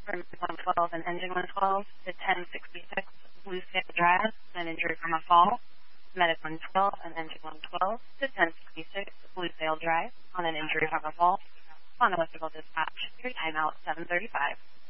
from 112 and engine 112 to 1066 Bluesdale Drive, an injury from a fall. Medic 112 and engine 112 to 1066 Bluesdale Drive on an injury from a fall. On a Westerville dispatch, your timeout 7:35.